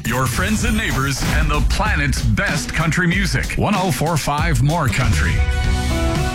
Your friends and neighbors and the planet's best country music. 104.5 More Country.